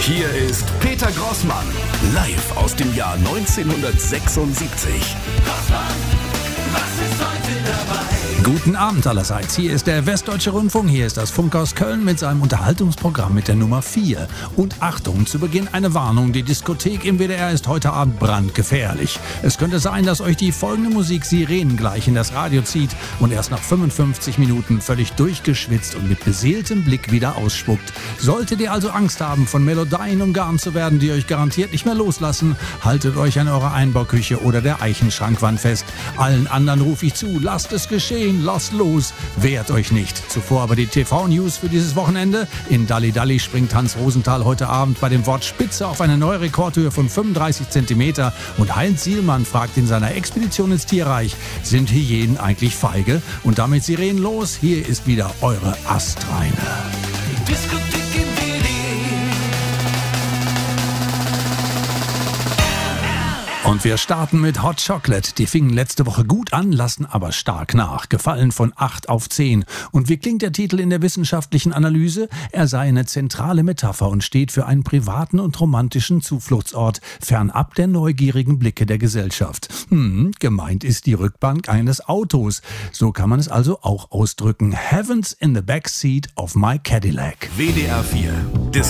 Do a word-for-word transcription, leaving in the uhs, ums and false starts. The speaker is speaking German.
Hier ist Peter Grossmann, live aus dem Jahr neunzehnhundertsechsundsiebzig. Grossmann, was ist heute dabei? Guten Abend allerseits. Hier ist der Westdeutsche Rundfunk. Hier ist das Funkhaus Köln mit seinem Unterhaltungsprogramm mit der Nummer vier. Und Achtung, zu Beginn eine Warnung. Die Diskothek im W D R ist heute Abend brandgefährlich. Es könnte sein, dass euch die folgende Musik Sirenen gleich in das Radio zieht und erst nach fünfundfünfzig Minuten völlig durchgeschwitzt und mit beseeltem Blick wieder ausspuckt. Solltet ihr also Angst haben, von Melodien umgarnt zu werden, die euch garantiert nicht mehr loslassen, haltet euch an eurer Einbauküche oder der Eichenschrankwand fest. Allen anderen rufe ich zu, lasst es geschehen. Lasst los, wehrt euch nicht. Zuvor aber die T V-News für dieses Wochenende. In Dalli Dalli springt Hans Rosenthal heute Abend bei dem Wort Spitze auf eine neue Rekordhöhe von fünfunddreißig Zentimeter. Und Heinz Sielmann fragt in seiner Expedition ins Tierreich, sind Hyänen eigentlich feige? Und damit Sirenen los, hier ist wieder eure Astreine. Diskothek im W D Und wir starten mit Hot Chocolate. Die fingen letzte Woche gut an, lassen aber stark nach. Gefallen von acht auf zehn. Und wie klingt der Titel in der wissenschaftlichen Analyse? Er sei eine zentrale Metapher und steht für einen privaten und romantischen Zufluchtsort, fernab der neugierigen Blicke der Gesellschaft. Hm, gemeint ist die Rückbank eines Autos. So kann man es also auch ausdrücken. Heaven's in the backseat of my Cadillac. W D R vier.